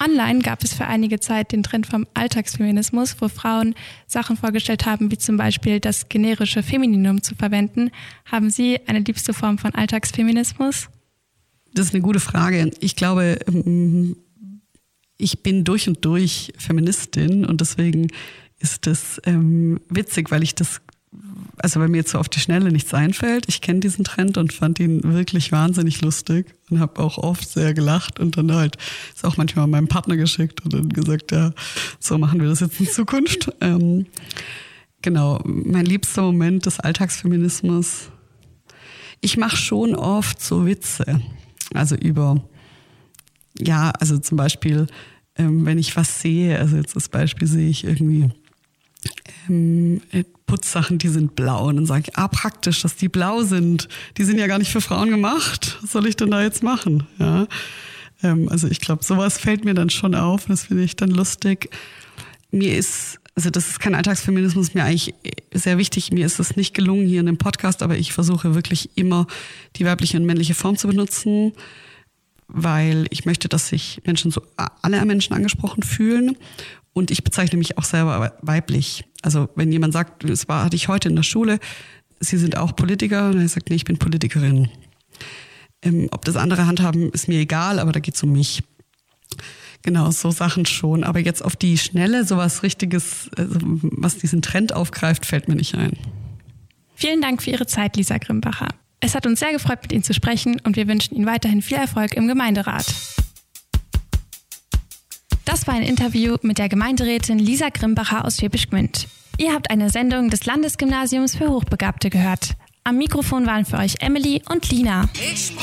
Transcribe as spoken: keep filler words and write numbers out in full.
Online gab es für einige Zeit den Trend vom Alltagsfeminismus, wo Frauen Sachen vorgestellt haben, wie zum Beispiel das generische Femininum zu verwenden. Haben Sie eine liebste Form von Alltagsfeminismus? Das ist eine gute Frage. Ich glaube, ich bin durch und durch Feministin und deswegen ist das ähm, witzig, weil ich das, also weil mir jetzt so auf die Schnelle nichts einfällt. Ich kenne diesen Trend und fand ihn wirklich wahnsinnig lustig und habe auch oft sehr gelacht und dann halt ist auch manchmal meinem Partner geschickt und dann gesagt, ja, so machen wir das jetzt in Zukunft. Ähm, genau, mein liebster Moment des Alltagsfeminismus. Ich mache schon oft so Witze, also über, ja, also zum Beispiel, ähm, wenn ich was sehe, also jetzt das Beispiel sehe ich irgendwie ähm, Putzsachen, die sind blau und dann sage ich, ah, praktisch, dass die blau sind. Die sind ja gar nicht für Frauen gemacht. Was soll ich denn da jetzt machen? Ja, ähm, also ich glaube, sowas fällt mir dann schon auf. Das finde ich dann lustig. Mir ist, also das ist kein Alltagsfeminismus, mir eigentlich sehr wichtig. Mir ist es nicht gelungen hier in dem Podcast, aber ich versuche wirklich immer die weibliche und männliche Form zu benutzen, weil ich möchte, dass sich Menschen so, alle Menschen angesprochen fühlen. Und ich bezeichne mich auch selber weiblich. Also wenn jemand sagt, das war, hatte ich heute in der Schule, Sie sind auch Politiker, und er sagt, nee, ich bin Politikerin. Ähm, ob das andere handhaben, ist mir egal, aber da geht es um mich. Genau, so Sachen schon. Aber jetzt auf die Schnelle, sowas Richtiges, also was diesen Trend aufgreift, fällt mir nicht ein. Vielen Dank für Ihre Zeit, Lisa Grimbacher. Es hat uns sehr gefreut, mit Ihnen zu sprechen und wir wünschen Ihnen weiterhin viel Erfolg im Gemeinderat. Das war ein Interview mit der Gemeinderätin Lisa Grimbacher aus Schwäbisch Gmünd. Ihr habt eine Sendung des Landesgymnasiums für Hochbegabte gehört. Am Mikrofon waren für euch Emily und Lina.